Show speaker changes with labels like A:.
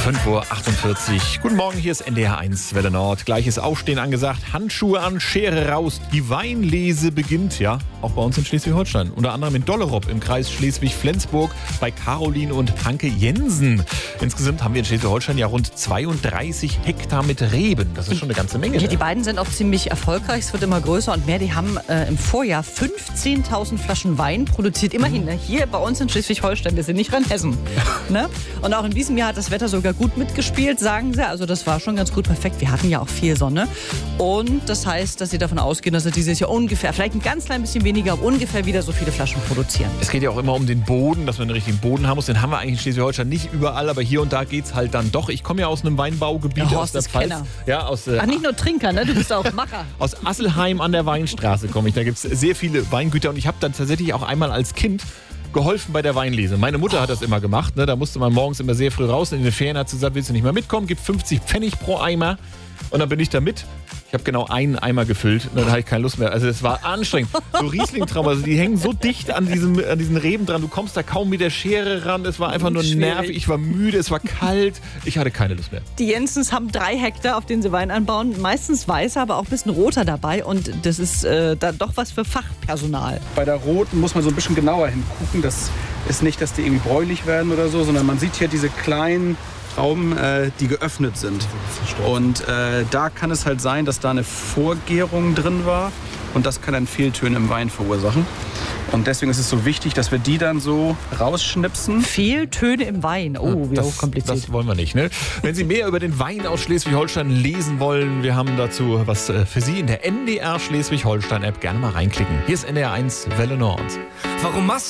A: 5:48 Uhr. Guten Morgen, hier ist NDR 1 Welle Nord. Gleiches Aufstehen angesagt, Handschuhe an, Schere raus. Die Weinlese beginnt, ja, auch bei uns in Schleswig-Holstein. Unter anderem in Dollerop im Kreis Schleswig-Flensburg bei Caroline und Hanke Jensen. Insgesamt haben wir in Schleswig-Holstein ja rund 32 Hektar mit Reben. Das ist schon eine ganze Menge.
B: Ja, die beiden sind auch ziemlich erfolgreich. Es wird immer größer und mehr. Die haben im Vorjahr 15.000 Flaschen Wein produziert. Immerhin, ne? Hier bei uns in Schleswig-Holstein. Wir sind nicht Rheinhessen. Ne? Und auch in diesem Jahr hat das Wetter sogar gut mitgespielt, sagen sie. Also das war schon ganz gut perfekt. Wir hatten ja auch viel Sonne. Und das heißt, dass sie davon ausgehen, dass sie dieses Jahr ungefähr, vielleicht ein ganz klein bisschen weniger, aber ungefähr wieder so viele Flaschen produzieren.
A: Es geht ja auch immer um den Boden, dass man einen richtigen Boden haben muss. Den haben wir eigentlich in Schleswig-Holstein nicht überall, aber hier und da geht es halt dann doch. Ich komme ja aus einem Weinbaugebiet aus der Pfalz. Ja,
B: Ach, nicht nur Trinker, ne? Du bist auch Macher.
A: Aus Asselheim an der Weinstraße komme ich. Da gibt es sehr viele Weingüter und ich habe dann tatsächlich auch einmal als Kind geholfen bei der Weinlese. Meine Mutter hat das immer gemacht. Ne? Da musste man morgens immer sehr früh raus. In den Ferien hat sie gesagt, willst du nicht mal mitkommen? Gibt 50 Pfennig pro Eimer. Und dann bin ich da mit. Ich habe genau einen Eimer gefüllt und dann hatte ich keine Lust mehr. Also es war anstrengend. So Riesling-Traum, also die hängen so dicht an diesen Reben dran. Du kommst da kaum mit der Schere ran. Es war einfach nur nervig. Ich war müde, es war kalt. Ich hatte keine Lust mehr.
B: Die Jensens haben 3 Hektar, auf denen sie Wein anbauen. Meistens weißer, aber auch ein bisschen roter dabei. Und das ist dann doch was für Fachpersonal.
C: Bei der roten muss man so ein bisschen genauer hingucken. Das ist nicht, dass die irgendwie bräunlich werden oder so, sondern man sieht hier diese kleinen Trauben, die geöffnet sind. Und da kann es halt sein, dass da eine Vorgärung drin war und das kann dann Fehltöne im Wein verursachen. Und deswegen ist es so wichtig, dass wir die dann so rausschnipsen.
B: Fehltöne im Wein. Oh, wie hochkompliziert.
A: Das wollen wir nicht, ne? Wenn Sie mehr über den Wein aus Schleswig-Holstein lesen wollen, wir haben dazu was für Sie in der NDR Schleswig-Holstein-App. Gerne mal reinklicken. Hier ist NDR 1 Welle Nord.
D: Warum machst